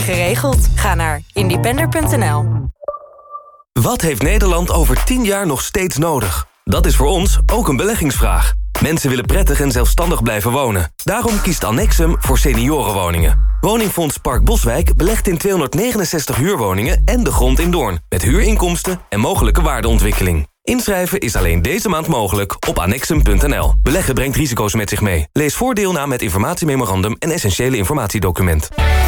Geregeld. Ga naar independer.nl. Wat heeft Nederland over 10 jaar nog steeds nodig? Dat is voor ons ook een beleggingsvraag. Mensen willen prettig en zelfstandig blijven wonen. Daarom kiest Annexum voor seniorenwoningen. Woningfonds Park Boswijk belegt in 269 huurwoningen en de grond in Doorn. Met huurinkomsten en mogelijke waardeontwikkeling. Inschrijven is alleen deze maand mogelijk op annexum.nl. Beleggen brengt risico's met zich mee. Lees voor deelname met informatiememorandum en essentiële informatiedocument.